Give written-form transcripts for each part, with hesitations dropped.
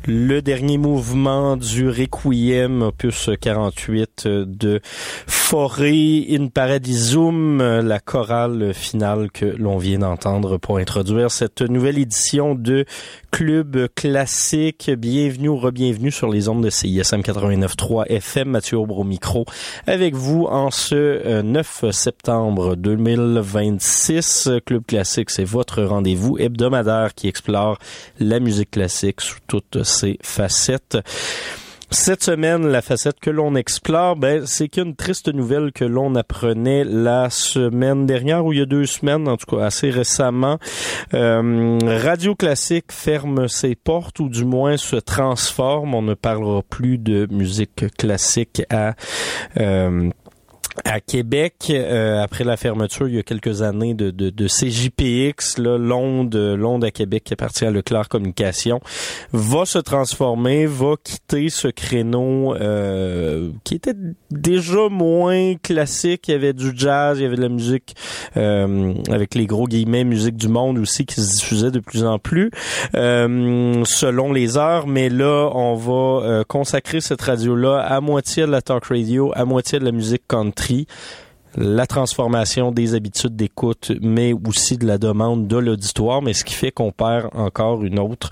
Le dernier mouvement du Requiem, opus 48 de Fauré in Paradisum, la chorale finale que l'on vient d'entendre pour introduire cette nouvelle édition de Club Classique. Bienvenue ou re-bienvenue sur les ondes de CISM 89.3 FM. Mathieu Aubre au micro avec vous en ce 9 septembre 2026. Club Classique, c'est votre rendez-vous hebdomadaire qui explore la musique classique sous toutes ses facettes. Cette semaine, la facette que l'on explore, c'est qu'une triste nouvelle que l'on apprenait la semaine dernière, ou il y a 2 semaines, en tout cas assez récemment. Radio Classique ferme ses portes, ou du moins se transforme. On ne parlera plus de musique classique à Québec, après la fermeture il y a quelques années de CJPX, là, l'onde à Québec qui appartient à Leclerc Communications, va se transformer, va quitter ce créneau qui était déjà moins classique. Il y avait du jazz, il y avait de la musique avec les gros guillemets, musique du monde aussi qui se diffusait de plus en plus selon les heures, mais là on va consacrer cette radio-là à moitié de la talk radio, à moitié de la musique country, la transformation des habitudes d'écoute, mais aussi de la demande de l'auditoire, mais ce qui fait qu'on perd encore une autre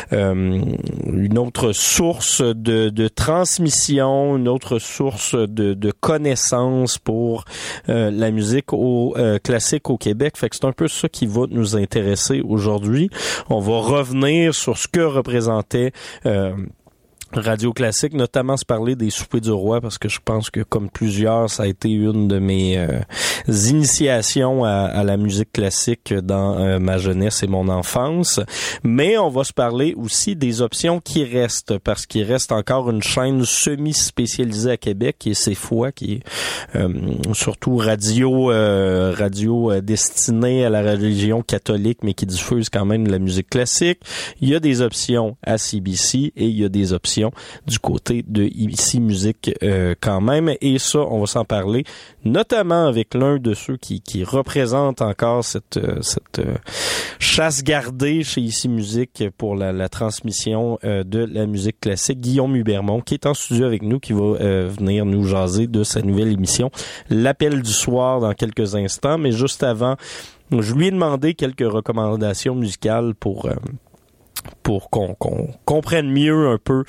source de transmission, une autre source de connaissances pour la musique classique au Québec. Fait que c'est un peu ça qui va nous intéresser aujourd'hui. On va revenir sur ce que représentait Radio Classique, notamment se parler des Soupers du Roi, parce que je pense que comme plusieurs, ça a été une de mes initiations à la musique classique dans ma jeunesse et mon enfance. Mais on va se parler aussi des options qui restent, parce qu'il reste encore une chaîne semi-spécialisée à Québec, qui est CFOI, qui est surtout radio destinée à la religion catholique, mais qui diffuse quand même de la musique classique. Il y a des options à CBC et il y a des options du côté de IBC Musique quand même, et ça on va s'en parler notamment avec l'un de ceux qui représente encore cette chasse gardée chez IBC Musique pour la transmission de la musique classique, Guillaume Hubermont, qui est en studio avec nous, qui va venir nous jaser de sa nouvelle émission L'Appel du soir dans quelques instants. Mais juste avant, je lui ai demandé quelques recommandations musicales pour qu'on comprenne mieux un peu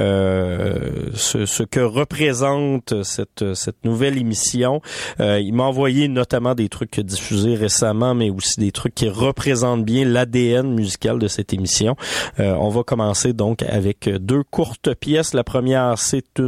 ce que représente cette nouvelle émission. Il m'a envoyé notamment des trucs diffusés récemment, mais aussi des trucs qui représentent bien l'ADN musical de cette émission. On va commencer donc avec 2 courtes pièces. La première, c'est